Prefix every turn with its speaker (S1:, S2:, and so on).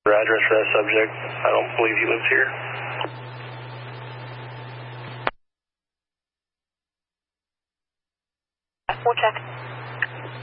S1: Address for that subject. I don't believe he lives here.
S2: We'll check.